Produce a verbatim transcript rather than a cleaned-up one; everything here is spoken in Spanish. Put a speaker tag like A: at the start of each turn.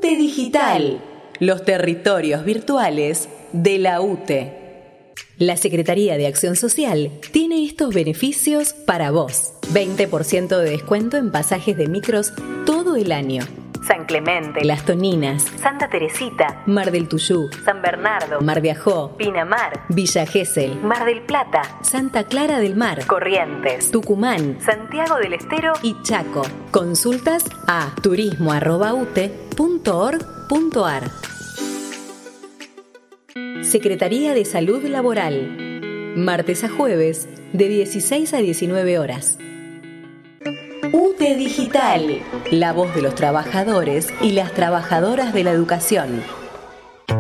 A: U T E Digital, los territorios virtuales de la U T E. La Secretaría de Acción Social tiene estos beneficios para vos. veinte por ciento de descuento en pasajes de micros todo el año. San Clemente, Las Toninas, Santa Teresita, Mar del Tuyú, San Bernardo, Mar de Ajó, Pinamar, Villa Gesell, Mar del Plata, Santa Clara del Mar, Corrientes, Tucumán, Santiago del Estero y Chaco. Consultas a turismo arroba u t e punto org punto a r. Secretaría de Salud Laboral. Martes a jueves, de dieciséis a diecinueve horas. U T E Digital, la voz de los trabajadores y las trabajadoras de la educación.